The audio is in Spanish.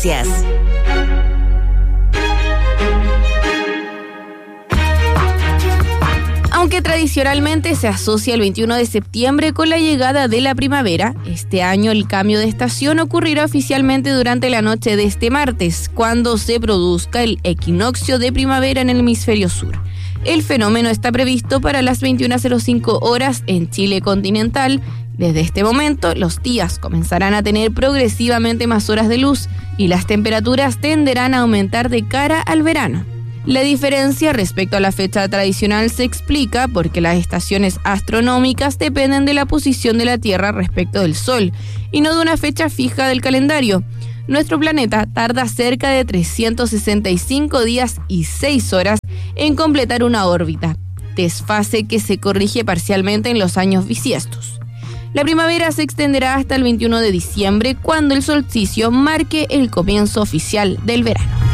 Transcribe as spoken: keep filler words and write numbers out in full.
Aunque tradicionalmente se asocia el veintiuno de septiembre con la llegada de la primavera, este año el cambio de estación ocurrirá oficialmente durante la noche de este martes, cuando se produzca el equinoccio de primavera en el hemisferio sur. El fenómeno está previsto para las veintiuna cero cinco horas en Chile continental. Desde este momento, los días comenzarán a tener progresivamente más horas de luz y las temperaturas tenderán a aumentar de cara al verano. La diferencia respecto a la fecha tradicional se explica porque las estaciones astronómicas dependen de la posición de la Tierra respecto del Sol y no de una fecha fija del calendario. Nuestro planeta tarda cerca de trescientos sesenta y cinco días y seis horas en completar una órbita, desfase que se corrige parcialmente en los años bisiestos. La primavera se extenderá hasta el veintiuno de diciembre, cuando el solsticio marque el comienzo oficial del verano.